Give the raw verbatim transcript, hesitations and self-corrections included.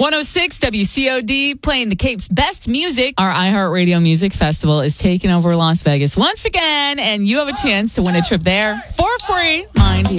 one oh six W C O D, playing the Cape's best music. Our iHeartRadio Music Festival is taking over Las Vegas once again, and you have a chance to win a trip there for free. Mind you.